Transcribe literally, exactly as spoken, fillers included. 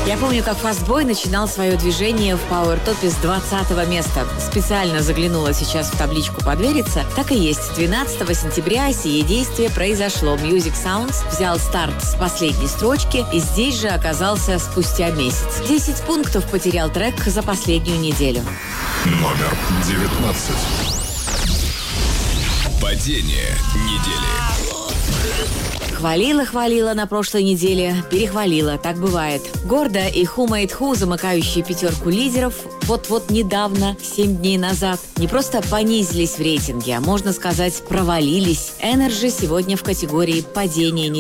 Я помню, как Fastboy начинал свое движение в Power Topе с двадцатого места. Специально заглянула сейчас в табличку подвериться. Так и есть. двенадцатого сентября сие действие произошло. Music Sounds взял старт с последней строчки и здесь же оказался спустя месяц. десять пунктов потерял трек за последнюю неделю. Номер девятнадцать. Падение недели. Хвалила-хвалила на прошлой неделе, перехвалила, так бывает. Гордо и Who Made Who, замыкающие пятерку лидеров, вот-вот недавно, семь дней назад, не просто понизились в рейтинге, а, можно сказать, провалились. Energy сегодня в категории падения недели.